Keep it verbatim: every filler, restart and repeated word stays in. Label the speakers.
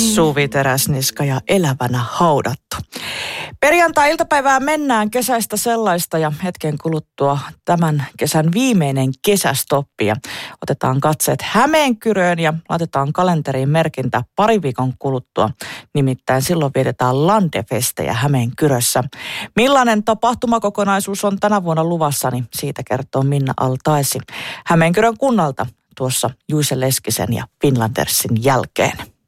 Speaker 1: Suvi Teräsniska ja Elävänä haudattu. Perjantai-iltapäivää mennään kesäistä sellaista ja hetken kuluttua tämän kesän viimeinen kesästoppi. Ja otetaan katseet Hämeenkyröön ja laitetaan kalenteriin merkintä pari viikon kuluttua. Nimittäin silloin vietetään Landefestejä Hämeenkyrössä. Millainen tapahtumakokonaisuus on tänä vuonna luvassa, niin siitä kertoo Minna Altaisi Hämeenkyrön kunnalta tuossa Juise Leskisen ja Finlandersin jälkeen.